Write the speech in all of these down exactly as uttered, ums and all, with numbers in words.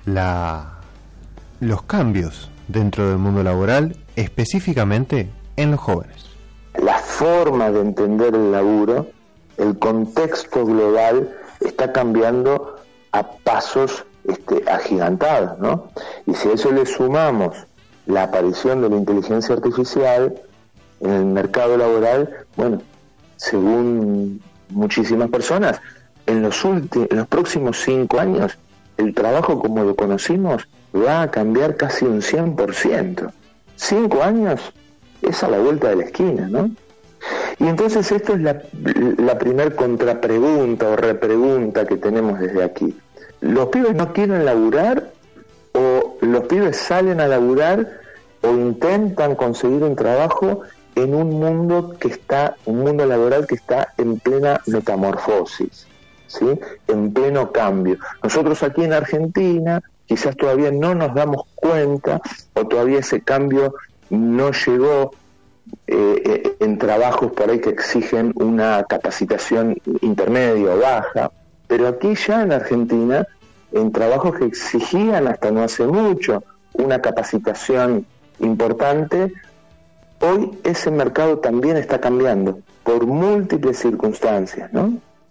la, los cambios dentro del mundo laboral, específicamente en los jóvenes. La forma de entender el laburo, el contexto global está cambiando a pasos este, agigantados, ¿no? Y si a eso le sumamos la aparición de la inteligencia artificial en el mercado laboral, bueno, según muchísimas personas, en los últimos, en los próximos cinco años, el trabajo como lo conocimos va a cambiar casi un cien por ciento. Cinco años es a la vuelta de la esquina, ¿no? Y entonces esto es la, la primer contrapregunta o repregunta que tenemos desde aquí. ¿Los pibes no quieren laburar o los pibes salen a laburar o intentan conseguir un trabajo en un mundo que está, un mundo laboral que está en plena metamorfosis, ¿sí? En pleno cambio? Nosotros aquí en Argentina quizás todavía no nos damos cuenta o todavía ese cambio no llegó eh, en trabajos por ahí que exigen una capacitación intermedia o baja, pero aquí ya en Argentina, en trabajos que exigían hasta no hace mucho una capacitación importante, hoy ese mercado también está cambiando por múltiples circunstancias, ¿no?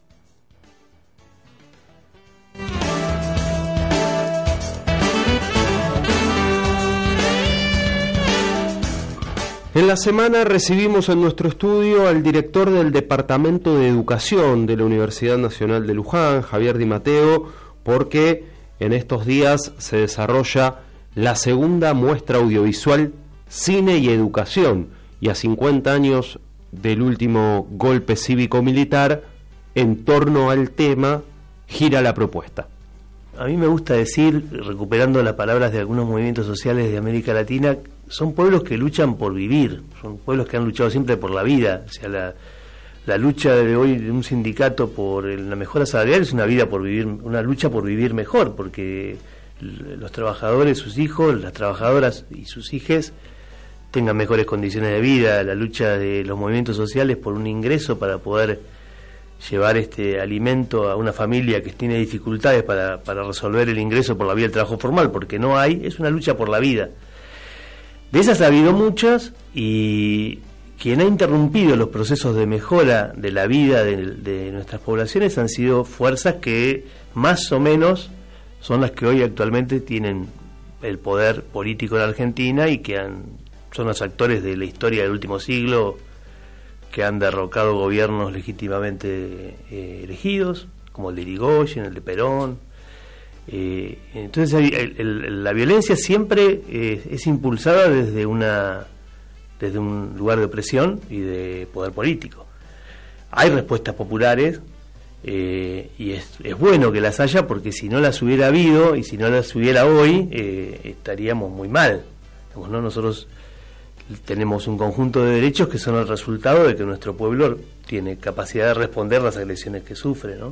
En la semana recibimos en nuestro estudio al director del Departamento de Educación de la Universidad Nacional de Luján, Javier Di Matteo, porque en estos días se desarrolla la segunda muestra audiovisual Cine y Educación, y a cincuenta años del último golpe cívico-militar, en torno al tema gira la propuesta. A mí me gusta decir, recuperando las palabras de algunos movimientos sociales de América Latina, son pueblos que luchan por vivir, son pueblos que han luchado siempre por la vida. O sea, la, la lucha de hoy de un sindicato por el, la mejora salarial es una vida por vivir, una lucha por vivir mejor, porque los trabajadores, sus hijos, las trabajadoras y sus hijes tengan mejores condiciones de vida. La lucha de los movimientos sociales por un ingreso para poder llevar este alimento a una familia que tiene dificultades para, para resolver el ingreso por la vía del trabajo formal, porque no hay, es una lucha por la vida. De esas ha habido muchas, y quien ha interrumpido los procesos de mejora de la vida de, de nuestras poblaciones han sido fuerzas que más o menos son las que hoy actualmente tienen el poder político en Argentina y que han, son los actores de la historia del último siglo, que han derrocado gobiernos legítimamente eh, elegidos, como el de Irigoyen, el de Perón. Eh, entonces hay, el, el, la violencia siempre eh, es impulsada desde una desde un lugar de opresión y de poder político. Hay respuestas populares eh, y es, es bueno que las haya, porque si no las hubiera habido y si no las hubiera hoy eh, estaríamos muy mal. Digamos, ¿no? Nosotros tenemos un conjunto de derechos que son el resultado de que nuestro pueblo tiene capacidad de responder las agresiones que sufre, ¿no?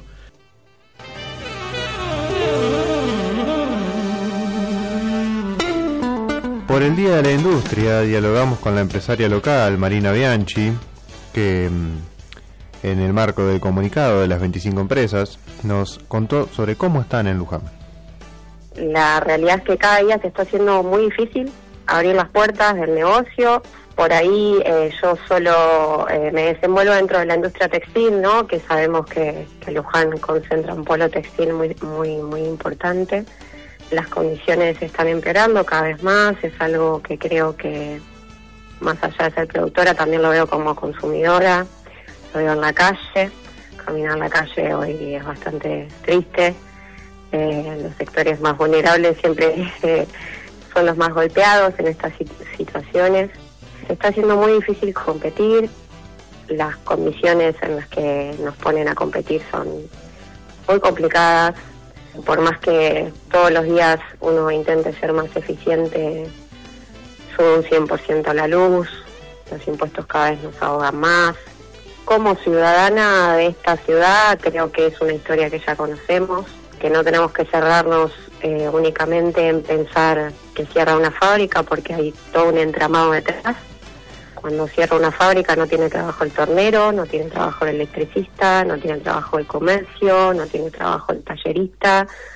Por el Día de la Industria dialogamos con la empresaria local, Marina Bianchi, que en el marco del comunicado de las veinticinco empresas nos contó sobre cómo están en Luján. La realidad es que cada día se está haciendo muy difícil abrir las puertas del negocio. Por ahí eh, yo solo eh, me desenvuelvo dentro de la industria textil, ¿no? Que sabemos que, que Luján concentra un polo textil muy muy muy importante. Las condiciones se están empeorando cada vez más, es algo que creo que, más allá de ser productora, también lo veo como consumidora, lo veo en la calle. Caminar en la calle hoy es bastante triste. Eh, los sectores más vulnerables siempre eh, son los más golpeados en estas situaciones. Se está haciendo muy difícil competir. Las condiciones en las que nos ponen a competir son muy complicadas. Por más que todos los días uno intente ser más eficiente, sube un cien por ciento la luz, los impuestos cada vez nos ahogan más. Como ciudadana de esta ciudad, creo que es una historia que ya conocemos, que no tenemos que cerrarnos eh, únicamente en pensar que cierra una fábrica, porque hay todo un entramado detrás. Cuando cierra una fábrica no tiene trabajo el tornero, no tiene trabajo el electricista, no tiene trabajo el comercio, no tiene trabajo el tallerista.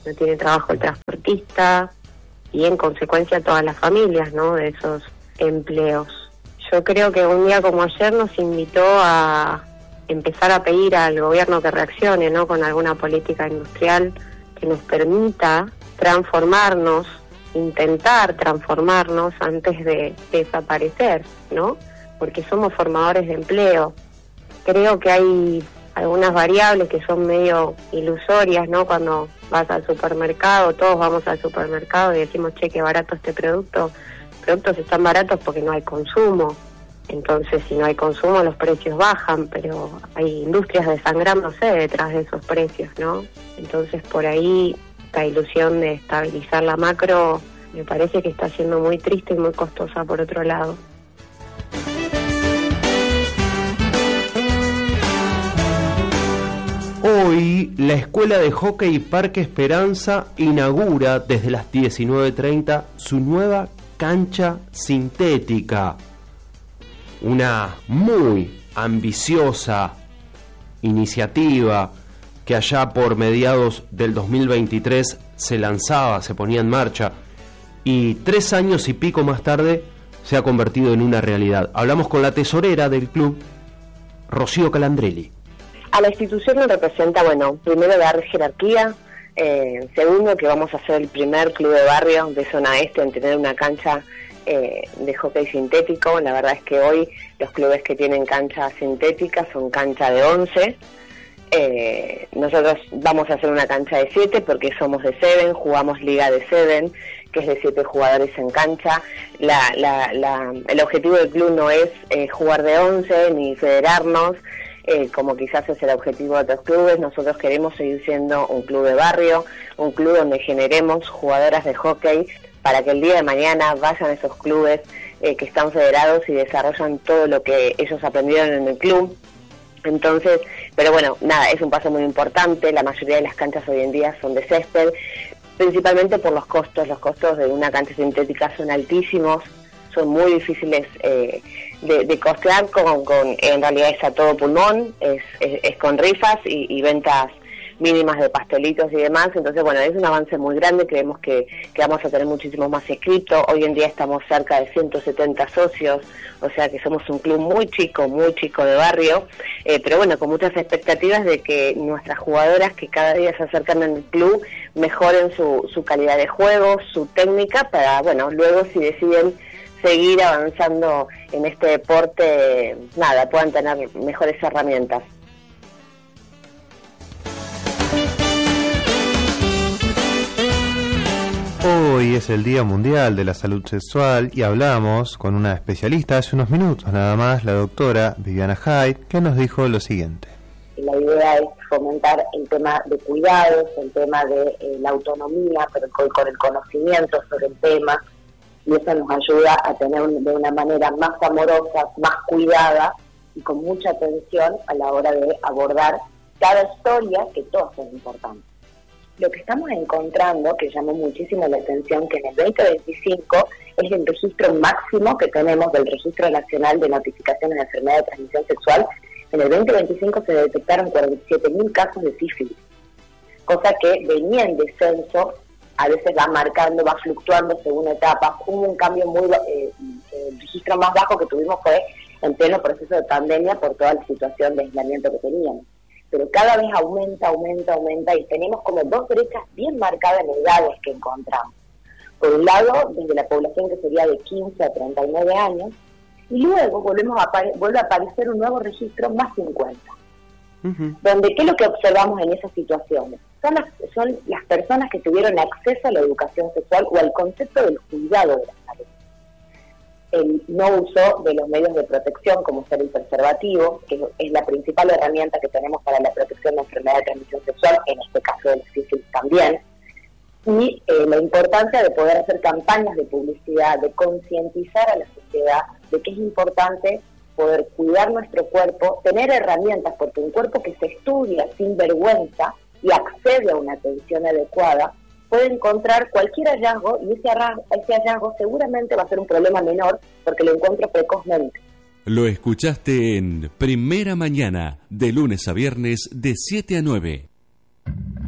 no tiene trabajo el transportista y en consecuencia todas las familias, ¿no?, de esos empleos. Yo creo que un día como ayer nos invitó a empezar a pedir al gobierno que reaccione, ¿no?, con alguna política industrial que nos permita transformarnos, intentar transformarnos antes de desaparecer, ¿no?, porque somos formadores de empleo. Creo que hay algunas variables que son medio ilusorias, ¿no? Cuando vas al supermercado, todos vamos al supermercado y decimos, che, qué barato este producto. Los productos están baratos porque no hay consumo. Entonces, si no hay consumo, los precios bajan, pero hay industrias desangrándose detrás de esos precios, ¿no? Entonces, por ahí, esta ilusión de estabilizar la macro me parece que está siendo muy triste y muy costosa por otro lado. Hoy, la Escuela de Hockey Parque Esperanza inaugura desde las diecinueve treinta su nueva cancha sintética. Una muy ambiciosa iniciativa que allá por mediados del dos mil veintitrés se lanzaba, se ponía en marcha, y tres años y pico más tarde se ha convertido en una realidad. Hablamos con la tesorera del club, Rocío Calandrelli. A la institución nos representa, bueno, primero dar jerarquía, eh, segundo que vamos a ser el primer club de barrio de zona este en tener una cancha eh, de hockey sintético. La verdad es que hoy los clubes que tienen cancha sintética son cancha de once. Eh, nosotros vamos a hacer una cancha de siete porque somos de Seven, jugamos liga de Seven, que es de siete jugadores en cancha. La, la, la, el objetivo del club no es eh, jugar de once ni federarnos, Eh, como quizás es el objetivo de otros clubes. Nosotros queremos seguir siendo un club de barrio, un club donde generemos jugadoras de hockey para que el día de mañana vayan a esos clubes eh, que están federados y desarrollan todo lo que ellos aprendieron en el club. Entonces, pero bueno, nada, es un paso muy importante. La mayoría de las canchas hoy en día son de césped, principalmente por los costos. Los costos de una cancha sintética son altísimos, son muy difíciles eh, de, de costear, con, con, en realidad es a todo pulmón, es, es, es con rifas y, y ventas mínimas de pastelitos y demás. Entonces, bueno, es un avance muy grande. Creemos que, que vamos a tener muchísimos más inscritos. Hoy en día estamos cerca de ciento setenta socios, o sea que somos un club muy chico, muy chico de barrio, eh, pero bueno, con muchas expectativas de que nuestras jugadoras que cada día se acercan al club mejoren su, su calidad de juego, su técnica, para, bueno, luego si deciden seguir avanzando en este deporte, nada, puedan tener mejores herramientas. Hoy es el Día Mundial de la Salud Sexual y hablamos con una especialista hace unos minutos nada más, la doctora Viviana Haidt, que nos dijo lo siguiente. La idea es fomentar el tema de cuidados, el tema de eh, la autonomía, pero con, con el conocimiento sobre el tema, y eso nos ayuda a tener un, de una manera más amorosa, más cuidada y con mucha atención a la hora de abordar cada historia, que todas son importantes. Lo que estamos encontrando, que llamó muchísimo la atención, que en el veinte veinticinco es el registro máximo que tenemos del Registro Nacional de Notificaciones de Enfermedad de Transmisión Sexual. En el veinte veinticinco se detectaron cuarenta y siete mil casos de sífilis, cosa que venía en descenso, a veces va marcando, va fluctuando según etapas. Hubo un cambio muy, eh, el registro más bajo que tuvimos fue en pleno proceso de pandemia por toda la situación de aislamiento que teníamos. Pero cada vez aumenta, aumenta, aumenta, y tenemos como dos brechas bien marcadas en edades que encontramos. Por un lado, desde la población que sería de quince a treinta y nueve años, y luego volvemos a apare- vuelve a aparecer un nuevo registro más cincuenta. Uh-huh. Donde, ¿qué es lo que observamos en esas situaciones? Son las, son las personas que tuvieron acceso a la educación sexual o al concepto del cuidado de la salud. El no uso de los medios de protección, como ser el preservativo, que es la principal herramienta que tenemos para la protección de enfermedad de transmisión sexual, en este caso del sífilis también, y eh, la importancia de poder hacer campañas de publicidad, de concientizar a la sociedad de que es importante poder cuidar nuestro cuerpo, tener herramientas, porque un cuerpo que se estudia sin vergüenza y accede a una atención adecuada, puede encontrar cualquier hallazgo, y ese hallazgo, ese hallazgo seguramente va a ser un problema menor porque lo encuentro precozmente. Lo escuchaste en Primera Mañana, de lunes a viernes de siete a nueve.